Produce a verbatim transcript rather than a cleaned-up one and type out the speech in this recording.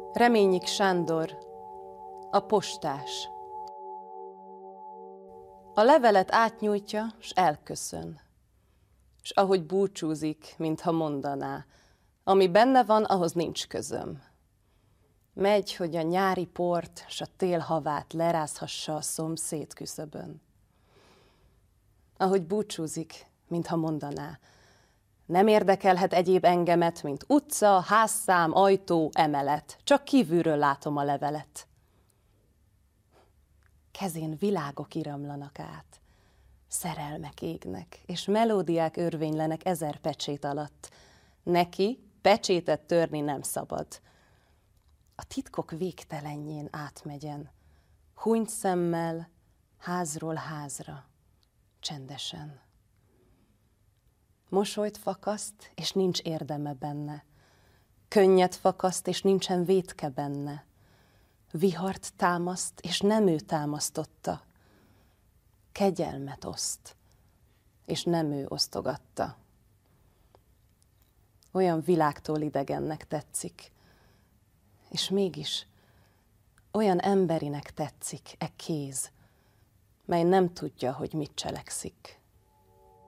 Reményik Sándor, a postás. A levelet átnyújtja, s elköszön. S ahogy búcsúzik, mintha mondaná, ami benne van, ahhoz nincs közöm. Megy, hogy a nyári port, s a tél havát lerázhassa a szomszéd küszöbön. Ahogy búcsúzik, mintha mondaná, nem érdekelhet egyéb engemet, mint utca, házszám, ajtó, emelet. Csak kívülről látom a levelet. Kezén világok iramlanak át, szerelmek égnek, és melódiák örvénylenek ezer pecsét alatt. Neki pecsétet törni nem szabad. A titkok végtelenjén átmegyen, hunyt szemmel, házról házra, csendesen. Mosolyt fakaszt, és nincs érdeme benne. Könnyet fakaszt, és nincsen vétke benne. Vihart támaszt, és nem ő támasztotta. Kegyelmet oszt, és nem ő osztogatta. Olyan világtól idegennek tetszik, és mégis olyan emberinek tetszik e kéz, mely nem tudja, hogy mit cselekszik.